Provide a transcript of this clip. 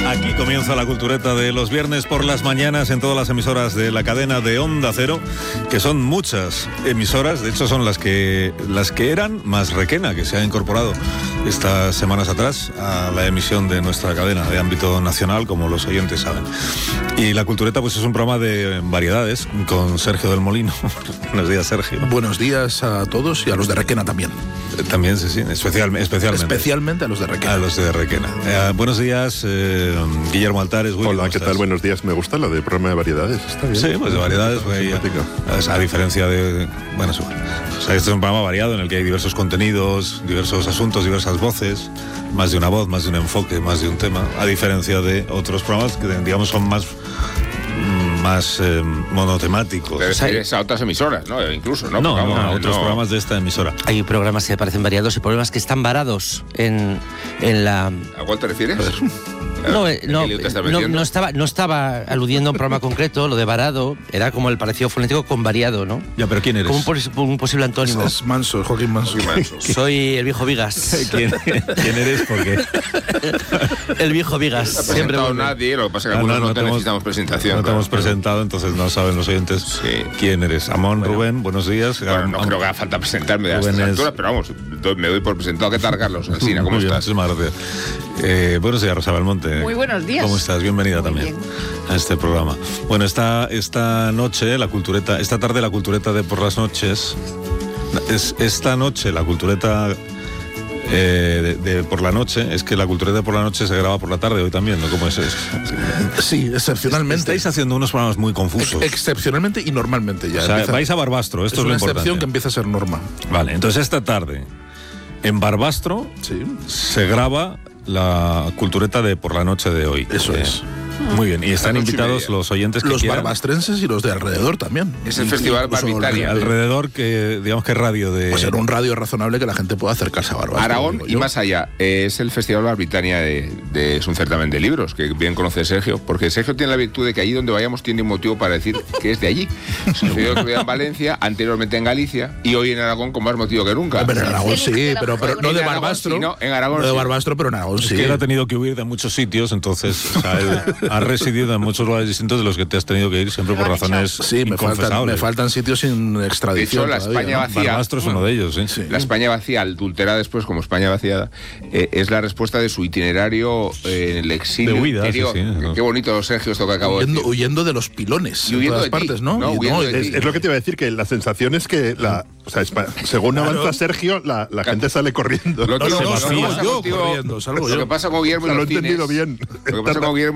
Aquí comienza la cultureta de los viernes por las mañanas en todas las emisoras de la cadena de Onda Cero, que son muchas emisoras, de hecho son las que eran, más Requena, que se ha incorporado estas semanas atrás a la emisión de nuestra cadena de ámbito nacional, como los oyentes saben. Y la cultureta pues es un programa de variedades con Sergio del Molino. Buenos días, Sergio. Buenos días a todos y a los de Requena también. También, sí, especialmente a los de Requena. A los de Requena. Buenos días, Guillermo Altares. Hola, ¿qué tal? Buenos días. Me gusta lo de programa de variedades. Está bien. Sí, pues de variedades. A diferencia de... Bueno, este es un programa variado en el que hay diversos contenidos, diversos asuntos, diversas voces, más de una voz, más de un enfoque, más de un tema, a diferencia de otros programas que, digamos, son más monotemáticos. Debe ser a otras emisoras, ¿no? Incluso, ¿no? No, otros programas de esta emisora. Hay programas que parecen variados y programas que están varados en la... ¿A cuál te refieres? No estaba aludiendo a un programa concreto. Lo de varado era como el parecido fonético con variado, ¿no? Ya, pero ¿quién eres? Como un posible antónimo. Es Manso, Joaquín Manso. Soy el viejo Vigas. ¿Quién eres? ¿Por qué? El viejo Vigas. No ha presentado nadie, lo que pasa es que algunos no necesitamos presentación. No te hemos presentado, entonces no saben los oyentes quién eres. Amón, Rubén, buenos días. Bueno, no creo que haga falta presentarme a estas alturas, pero vamos, me doy por presentado. ¿Qué tal, Carlos? Alsina, ¿cómo estás? Muchísimas gracias. Buenos días, Rosa Belmonte. Muy buenos días. ¿Cómo estás? Bienvenida también a este programa. Bueno, esta noche, esta tarde la cultureta de por las noches, esta noche la cultureta de por la noche, es que la cultureta de por la noche se graba por la tarde hoy también, ¿no? ¿Cómo es eso? Sí, excepcionalmente. Estáis haciendo unos programas muy confusos. Excepcionalmente y normalmente ya. O sea, vais a Barbastro, esto es lo importante. Es una excepción que empieza a ser norma. Vale, entonces esta tarde en Barbastro se graba la cultureta de por la noche de hoy. Eso es. Muy bien, y están invitados los oyentes que los quieran. barbastrenses y los de alrededor también. Es el Festival Barbitania. Alrededor, que digamos que radio de... Pues en un radio razonable que la gente pueda acercarse a Barbastro. Aragón y más allá. Es el Festival Barbitania es un certamen de libros, que bien conoce Sergio, porque Sergio tiene la virtud de que allí donde vayamos tiene un motivo para decir que es de allí. Sergio estudió en Valencia, anteriormente en Galicia, y hoy en Aragón con más motivo que nunca. Pero en Aragón sí, pero no de Barbastro. Sí, no, en Aragón no de Barbastro, pero en Aragón sí. Es que él ha tenido que huir de muchos sitios, entonces él ha residido en muchos lugares distintos de los que te has tenido que ir siempre por razones inconfesables. Me faltan sitios sin extradición. De hecho, la España vacía... Barbastro es uno de ellos, sí. La España vacía, adulterada después como España vaciada, es la respuesta de su itinerario en el exilio. De huida, sí. Qué bonito, Sergio, esto que acabo de decir. Huyendo de los pilones. Y huyendo de todas partes, ¿no? Es lo que te iba a decir, que la sensación es que según avanza Sergio, la gente sale corriendo. Lo que pasa con Guillermo salgo yo. Lo que pasa con Guillermo lo he entendido bien. Lo que pasa con Guillermo